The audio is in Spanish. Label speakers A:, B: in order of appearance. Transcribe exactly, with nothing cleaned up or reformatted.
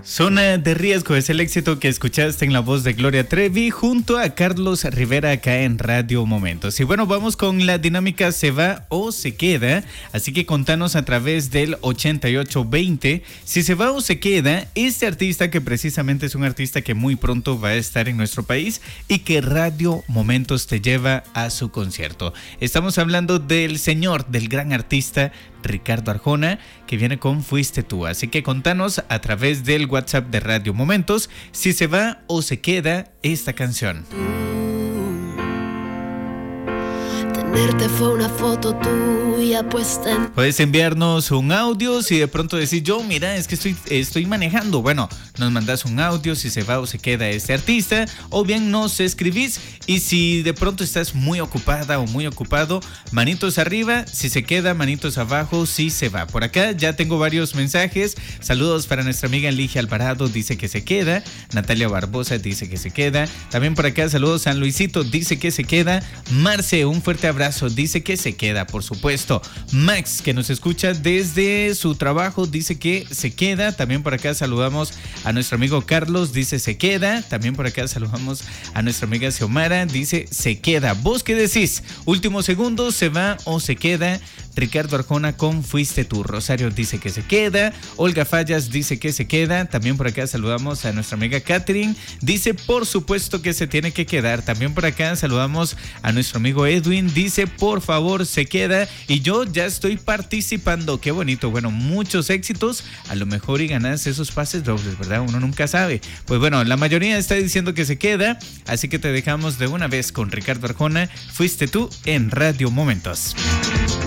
A: Zona de riesgo es el éxito que escuchaste en la voz de Gloria Trevi junto a Carlos Rivera acá en Radio Momentos. Y bueno, vamos con la dinámica se va o se queda, así que contanos a través del ochenta y ocho veinte si se va o se queda este artista que precisamente es un artista que muy pronto va a estar en nuestro país y que Radio Momentos te lleva a su concierto. Estamos hablando del señor, del gran artista Ricardo Arjona, que viene con Fuiste Tú. Así que contanos a través del WhatsApp de Radio Momentos si se va o se queda esta canción.
B: Tenerte fue una foto tuya puesta en...
A: Puedes enviarnos un audio si de pronto decís yo, mira, es que estoy, estoy manejando. Bueno, nos mandas un audio si se va o se queda este artista, o bien nos escribís y si de pronto estás muy ocupada o muy ocupado, manitos arriba si se queda, manitos abajo si se va. Por acá ya tengo varios mensajes. Saludos para nuestra amiga Ligia Alvarado, dice que se queda. Natalia Barbosa dice que se queda. También por acá saludos San Luisito, dice que se queda. Marce, un fuerte abrazo, dice que se queda, por supuesto. Max, que nos escucha desde su trabajo, dice que se queda. También por acá saludamos a nuestro amigo Carlos, dice se queda. También por acá saludamos a nuestra amiga Xiomara, dice se queda. ¿Vos qué decís? Último segundo, ¿se va o se queda Ricardo Arjona con Fuiste Tú? Rosario dice que se queda. Olga Fallas dice que se queda. También por acá saludamos a nuestra amiga Catherine, dice por supuesto que se tiene que quedar. También por acá saludamos a nuestro amigo Edwin, dice por favor se queda. Y yo ya estoy participando, qué bonito. Bueno, muchos éxitos, a lo mejor y ganas esos pases dobles, ¿verdad? Uno nunca sabe. Pues bueno, la mayoría está diciendo que se queda, así que te dejamos de una vez con Ricardo Arjona, Fuiste Tú en Radio Momentos.